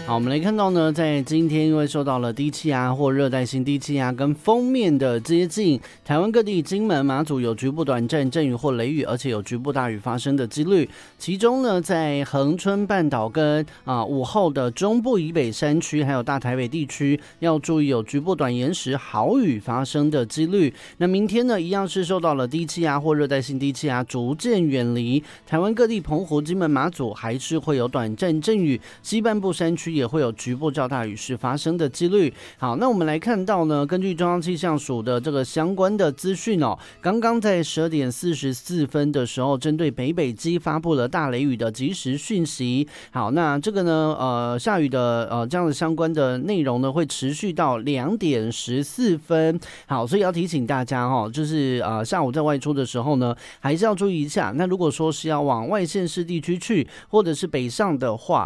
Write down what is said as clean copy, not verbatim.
好，我们来看到呢，在今天因为受到了低气压或热带性低气压跟锋面的接近，台湾各地金门、马祖有局部短暂阵雨或雷雨，而且有局部大雨发生的几率。其中呢，在恒春半岛跟午后的中部以北山区，还有大台北地区，要注意有局部短延时豪雨发生的几率。那明天呢，一样是受到了低气压或热带性低气压逐渐远离台湾各地，澎湖、金门、马祖还是会有短暂阵雨，西半部山区也会有局部较大雨势发生的几率。好，那我们来看到呢，根据中央气象署的这个相关的资讯哦，刚刚在12点44分的时候，针对北基发布了大雷雨的即时讯息。好，那这个呢，下雨的这样的相关的内容呢，会持续到2点14分。好，所以要提醒大家哦，就是下午在外出的时候呢，还是要注意一下。那如果说是要往外县市地区去，或者是北上的话，